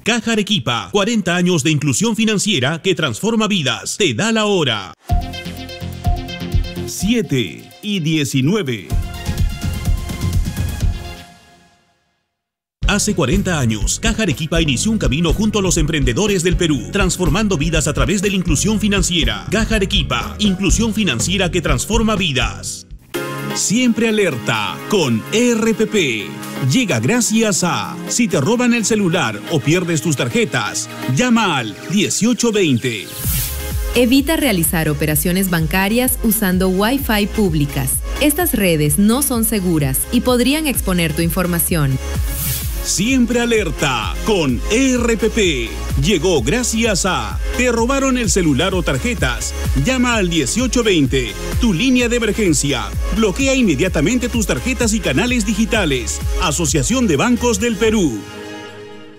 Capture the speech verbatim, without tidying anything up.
Caja Arequipa, cuarenta años de inclusión financiera que transforma vidas. Te da la hora. siete y diecinueve. Hace cuarenta años, Caja Arequipa inició un camino junto a los emprendedores del Perú, transformando vidas a través de la inclusión financiera. Caja Arequipa, inclusión financiera que transforma vidas. Siempre alerta con R P P. Llega gracias a: si te roban el celular o pierdes tus tarjetas, llama al dieciocho veinte. Evita realizar operaciones bancarias usando Wi-Fi públicas. Estas redes no son seguras y podrían exponer tu información. Siempre alerta con R P P. Llegó gracias a: ¿te robaron el celular o tarjetas? Llama al dieciocho veinte, tu línea de emergencia. Bloquea inmediatamente tus tarjetas y canales digitales. Asociación de Bancos del Perú.